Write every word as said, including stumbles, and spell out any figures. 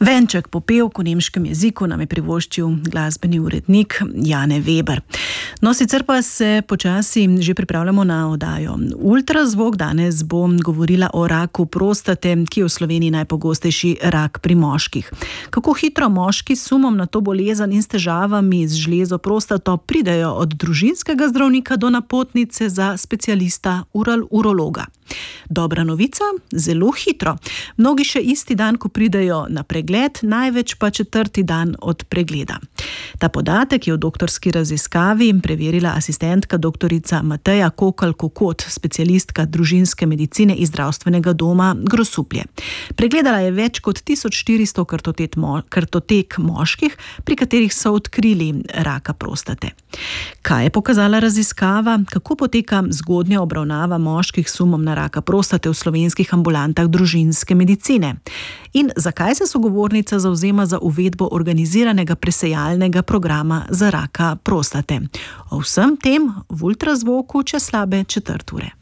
Venček popevk v nemškem jeziku nam je privoščil glasbeni urednik Jane Weber. No, sicer pa se počasi že pripravljamo na oddajo Ultrazvok. Danes bom govorila o raku prostate, ki je v Sloveniji najpogostejši rak pri moških. Kako hitro moški s sumom na to bolezen in s težavami z žlezo prostato pridejo od družinskega zdravnika do napotnice za specialista urologa. Dobra novica, zelo hitro. Mnogi še isti dan, ko pridejo na pregled, največ pa četrti dan od pregleda. Ta podatek je v doktorski raziskavi preverila asistentka doktorica Mateja Kokal-Kokot, specialistka družinske medicine iz zdravstvenega doma Grosuplje. Pregledala je več kot tisoč štiristo kartotek, mo- kartotek moških, pri katerih so odkrili raka prostate. Kaj je pokazala raziskava? Kako poteka zgodnja obravnava moških s sumom na raka prostate v slovenskih ambulantah družinske medicine? In zakaj se sogovornica zavzema za uvedbo organiziranega presejalnega programa za raka prostate? O vsem tem v Ultrazvoku čez slabe četrt ure.